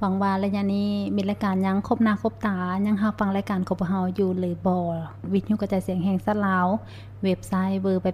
วังว่าระยะนี้มีรายการยังครบหน้าครบตายังรับฟังรายการของพวกเราอยู่หรือบ่วิทยุกระจายเสียงแห่งชาติลาวเว็บไซต์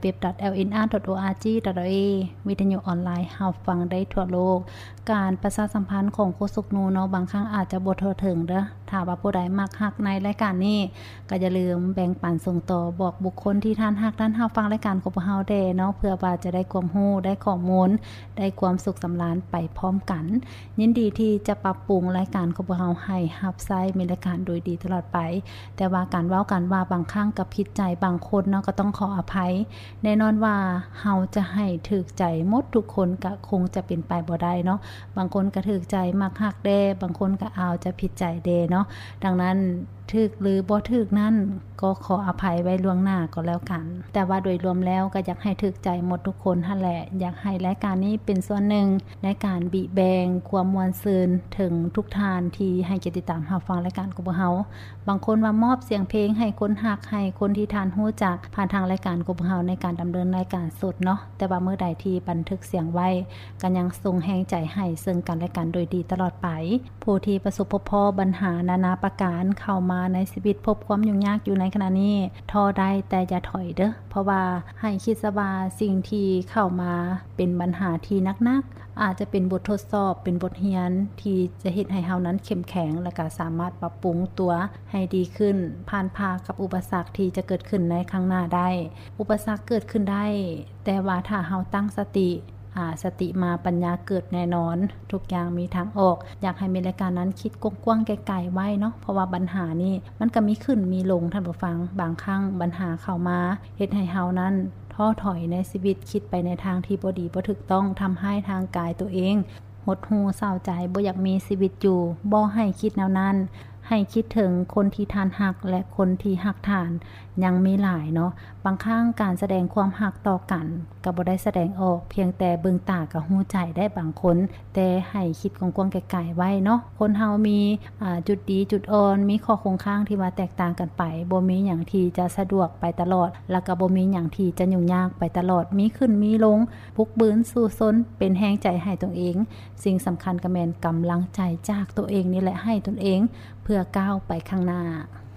www.lnr.org.ua วิทยุออนไลน์รับฟังได้ทั่วโลกการประชาสัมพันธ์ของโฆษกนูเนาะบางครั้งอาจจะบ่ทั่วถึงเด้อถ้าว่าผู้ใดมักฮักในรายการนี้ก็อย่าลืมแบ่งปันส่งต่อบอกบุคคลที่ท่านฮักท่านรับฟังรายการของพวกเราได้เนาะเพื่อว่าจะได้ความรู้ได้ข้อมูลได้ความสุขสำราญไปพร้อมกันยินดีที่จะปรับปรุงรายการของพวกเราให้รับใช้มีรายการโดยดีตลอดไปแต่ว่าการเว้ากันว่าบางครั้งกับผิดใจบางคนเนาะก็ต้องขออภัยแน่นอนว่าเฮาจะให้ถูกใจหมดทุกคนก็คงจะเป็นไปบ่ได้เนาะบางคนก็ถูกใจมักฮักแด้บางคนก็เอาจะผิดใจเด้เนาะดังนั้นถูกหรือบ่ถูกนั่นก็ขออภัยไว้ล่วงหน้าก็แล้วกันแต่ว่าโดยรวมแล้วก็อยากให้ถูกใจหมดทุกคนหั่นแหละอยากให้รายการนี้เป็นส่วนหนึ่งในการบิแบงความม่วนซื่นถึงทุกท่านที่ให้เกียรติตามรับฟังรายการของพวกเราบางคนว่ามอบเสียงเพลงให้คนฮักให้คนที่ทานรู้จักผ่านทางรายการของพวกเราในการดำเนินรายการสดเนาะแต่ว่าเมื่อใดที่บันทึกเสียงไว้ก็ยังส่งแรงใจให้ซึ่งกันและกันโดยดีตลอดไปผู้ที่ประสบพบปัญหานานาประการเข้ามาในชีวิตพบความยุ่งยากอยู่ในขณะนี้ท้อได้แต่อย่าถอยเด้อเพราะว่าให้คิดซะว่าสิ่งที่เข้ามาเป็นปัญหาที่หนักๆอาจจะเป็นบททดสอบเป็นบทเรียนที่จะเฮ็ดให้เฮานั้นเข้มแข็งและก็สามารถปรับปรุงตัวให้ดีขึ้นผ่านพากับอุปสรรคที่จะเกิดขึ้นในข้างหน้าได้อุปสรรคเกิดขึ้นได้แต่ว่าถ้าเฮาตั้งสติมาปัญญาเกิดแน่นอนทุกอย่างมีทางออกอยากให้มีรายการนั้นคิดกว้างๆไกลๆไว้เนาะเพราะว่าปัญหานี่มันก็มีขึ้นมีลงท่านผู้ฟังบางครั้งปัญหาเข้ามาเฮ็ดให้เฮานั้นท้อถอยในชีวิตคิดไปในทางที่บ่ดีบ่ถูกต้องทำให้ทางกายตัวเองหดหู่เศร้าใจบ่อยากมีชีวิตอยู่บ่ให้คิดแนวนั้นให้คิดถึงคนที่ทานหักและคนที่หักทานยังมีหลายเนาะบางครั้งการแสดงความหักต่อกันก็บ่ได้แสดงออกเพียงแต่เบิ่งตาก็ฮู้ใจได้บางคนแต่ให้คิดกว้างๆไกลๆไว้เนาะคนเฮามีจุดดีจุดอ่อนมีข้อคงค้างที่ว่าแตกต่างกันไปบ่มีหยังที่จะสะดวกไปตลอดแล้วก็บ่มีหยังที่จะยุ่งยากไปตลอดมีขึ้นมีลงพุกบืนสู้ซนเป็นแรงใจให้ตัวเองสิ่งสำคัญก็แม่นกำลังใจจากตัวเองนี่แหละให้ตนเองเพื่อก้าวไปข้างหน้า